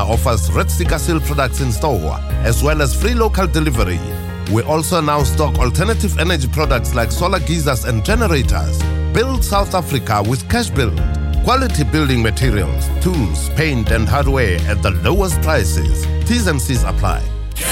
offers Red Sticker Seal products in store, as well as free local delivery. We also now stock alternative energy products like solar geysers and generators. Build South Africa with Cash Build. Quality building materials, tools, paint and hardware at the lowest prices. T's and C's apply.